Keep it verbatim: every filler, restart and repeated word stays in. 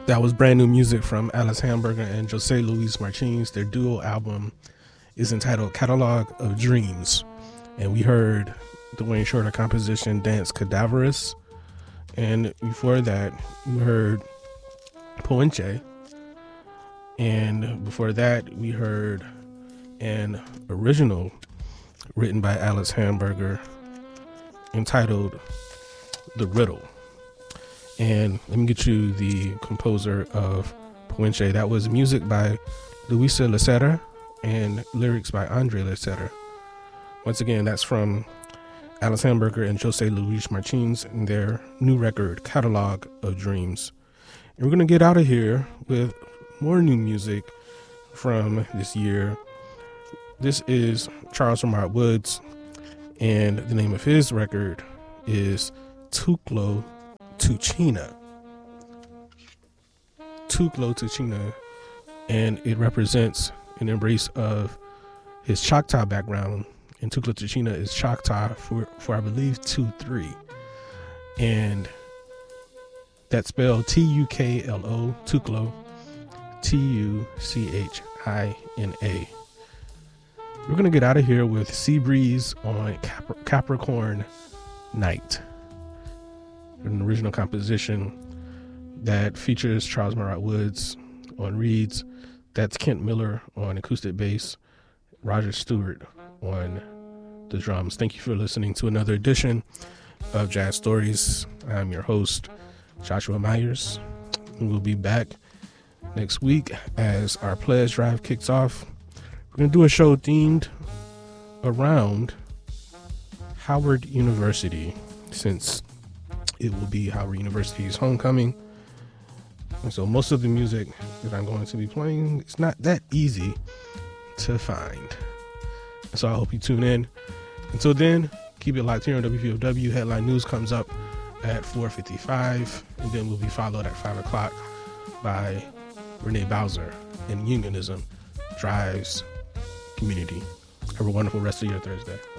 That was brand new music from Alice Hamburger and Jose Luis Martins. Their duo album is entitled Catalog of Dreams. And we heard the Wayne Shorter composition Dance Cadaverous. And before that, we heard Poenche. And before that, we heard an original written by Alice Hamburger entitled The Riddle. And let me get you the composer of Poenche. That was music by Luisa Leceta and lyrics by Andre Leceta. Once again, that's from Alice Hamburger and Jose Luis Martins and their new record, Catalog of Dreams. And we're going to get out of here with more new music from this year. This is Charles Lamar Woods, and the name of his record is Tuklo Tuchina. Tuklo Tuchina, and it represents an embrace of his Choctaw background. And Tuklo Tuchina is Choctaw for, for I believe, two three. And that's spelled T U K L O, Tuklo, T U C H I N A. We're going to get out of here with Sea Breeze on Cap- Capricorn Night, an original composition that features Charles Marat Woods on reeds. That's Kent Miller on acoustic bass, Roger Stewart on the drums. Thank you for listening to another edition of Jazz Stories. I'm your host, Joshua Myers. And we'll be back next week as our pledge drive kicks off. We're going to do a show themed around Howard University, since it will be Howard University's homecoming. And so most of the music that I'm going to be playing is not that easy to find. So I hope you tune in. Until then, keep it locked here on W P O W. Headline News comes up at four fifty-five, and then we'll be followed at five o'clock by Renee Bowser and Unionism Drives Community. Have a wonderful rest of your Thursday.